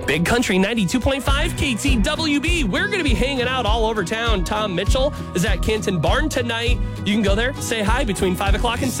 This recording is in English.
Big Country 92.5 KTWB. We're going to be hanging out all over town. Tom Mitchell is at Canton Barn tonight. You can go there, say hi between 5 o'clock and 6.